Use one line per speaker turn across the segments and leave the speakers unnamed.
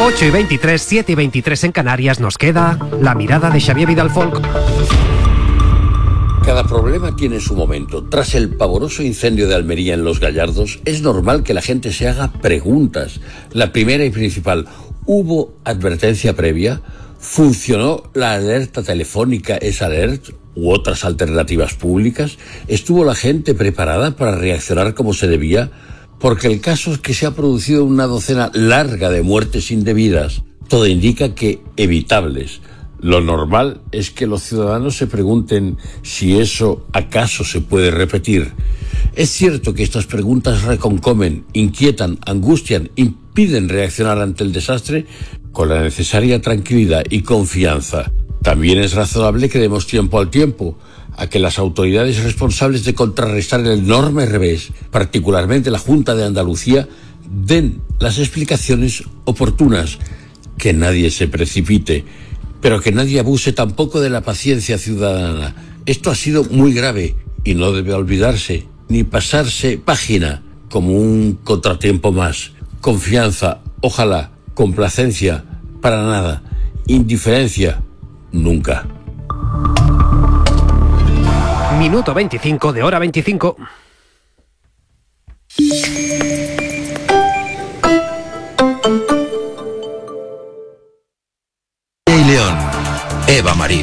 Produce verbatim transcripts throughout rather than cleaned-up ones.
ocho y veintitrés, siete y veintitrés en Canarias, nos queda la mirada de Xavier Vidal-Folk.
Cada problema tiene su momento. Tras el pavoroso incendio de Almería en Los Gallardos, es normal que la gente se haga preguntas. La primera y principal, ¿hubo advertencia previa? ¿Funcionó la alerta telefónica S-Alert u otras alternativas públicas? ¿Estuvo la gente preparada para reaccionar como se debía? Porque el caso es que se ha producido una docena larga de muertes indebidas. Todo indica que evitables. Lo normal es que los ciudadanos se pregunten si eso acaso se puede repetir. Es cierto que estas preguntas reconcomen, inquietan, angustian, impiden reaccionar ante el desastre con la necesaria tranquilidad y confianza. También es razonable que demos tiempo al tiempo a que las autoridades responsables de contrarrestar el enorme revés, particularmente la Junta de Andalucía, den las explicaciones oportunas. Que nadie se precipite, pero que nadie abuse tampoco de la paciencia ciudadana. Esto ha sido muy grave y no debe olvidarse ni pasarse página como un contratiempo más. Confianza, ojalá, complacencia, para nada. Indiferencia, nunca.
Minuto veinticinco de hora veinticinco.
Y León, Eva Marín.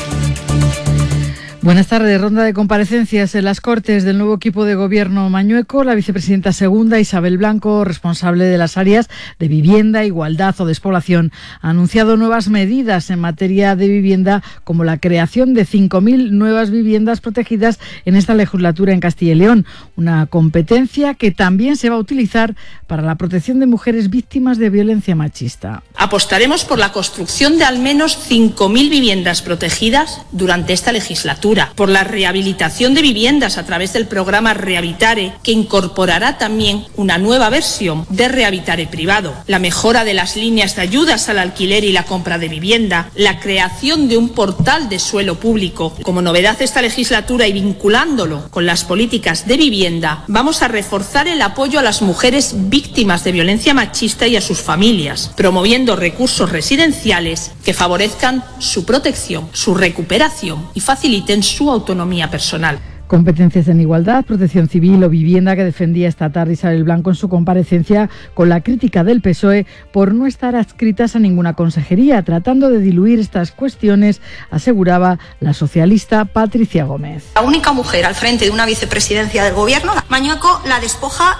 Buenas tardes. Ronda de comparecencias en las Cortes del nuevo equipo de gobierno mañueco. La vicepresidenta segunda, Isabel Blanco, responsable de las áreas de vivienda, igualdad o despoblación, ha anunciado nuevas medidas en materia de vivienda, como la creación de cinco mil nuevas viviendas protegidas en esta legislatura en Castilla y León. Una competencia que también se va a utilizar para la protección de mujeres víctimas de violencia machista.
Apostaremos por la construcción de al menos cinco mil viviendas protegidas durante esta legislatura, por la rehabilitación de viviendas a través del programa Rehabilitare, que incorporará también una nueva versión de Rehabilitare privado, la mejora de las líneas de ayudas al alquiler y la compra de vivienda, la creación de un portal de suelo público. Como novedad de esta legislatura y vinculándolo con las políticas de vivienda, vamos a reforzar el apoyo a las mujeres víctimas de violencia machista y a sus familias, promoviendo recursos residenciales que favorezcan su protección, su recuperación y faciliten su autonomía personal.
Competencias en igualdad, protección civil o vivienda que defendía esta tarde Isabel Blanco en su comparecencia, con la crítica del P S O E por no estar adscritas a ninguna consejería. Tratando de diluir estas cuestiones, aseguraba la socialista Patricia Gómez.
La única mujer al frente de una vicepresidencia del gobierno, Mañueco la despoja